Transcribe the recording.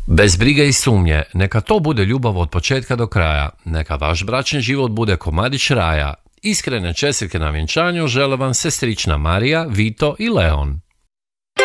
Bez brige i sumnje, neka to bude ljubav od početka do kraja, neka vaš bračni život bude komadić raja. Iskrene čestitke na vjenčanju žele vam sestrična Marija, Vito i Leon.